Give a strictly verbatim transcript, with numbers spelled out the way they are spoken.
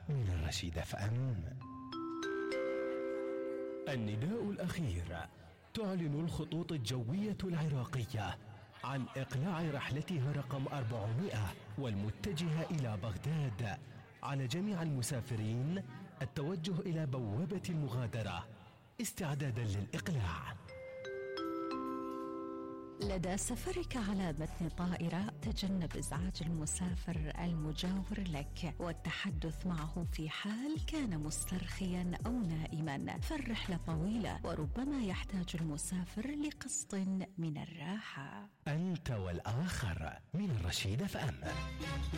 من الرشيد اف ام. النداء الأخير. تعلن الخطوط الجوية العراقية عن إقلاع رحلتها رقم أربعمائة والمتجهة إلى بغداد على جميع المسافرين التوجه إلى بوابة المغادرة استعدادا للإقلاع. لدى سفرك على متن طائرة تجنب إزعاج المسافر المجاور لك والتحدث معه في حال كان مسترخيا أو نائما، فالرحلة طويلة وربما يحتاج المسافر لقسط من الراحة. أنت والآخر من الرشيد اف ام.